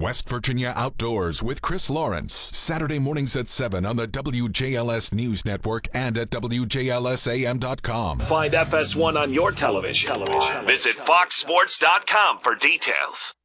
West Virginia Outdoors with Chris Lawrence. Saturday mornings at 7 on the WJLS News Network and at WJLSAM.com. Find FS1 on your television. Visit FoxSports.com for details.